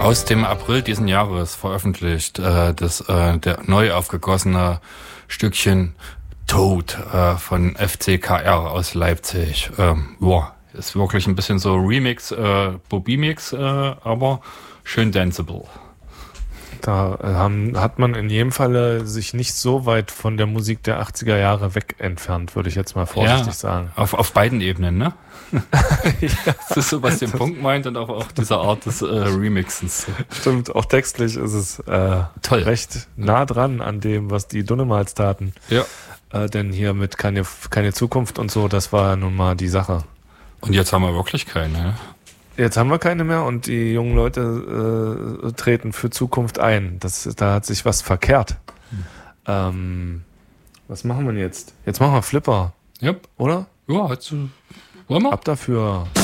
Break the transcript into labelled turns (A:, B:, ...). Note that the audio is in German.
A: Aus dem April diesen Jahres veröffentlicht der neu aufgegossene Stückchen Tod von FCKR aus Leipzig. Ist wirklich ein bisschen so Remix, Bobimix, aber schön danceable.
B: Da hat man in jedem Falle sich nicht so weit von der Musik der 80er Jahre weg entfernt, würde ich jetzt mal vorsichtig sagen.
A: Auf beiden Ebenen, ne?
B: Ja,
A: Das ist so, was den Punkt meint und auch diese Art des Remixens.
B: stimmt, auch textlich ist es
A: Toll.
B: recht nah dran an dem, was die Dunnemals taten.
A: Ja.
B: Denn hier mit keine Zukunft und so, das war ja nun mal die Sache.
A: Und jetzt haben wir wirklich keine, ne?
B: Jetzt haben wir keine mehr und die jungen Leute treten für Zukunft ein. Da hat sich was verkehrt. Was machen wir jetzt? Jetzt machen wir Flipper,
A: Yep.
B: oder?
A: Ja, wollen wir?
B: Ab dafür.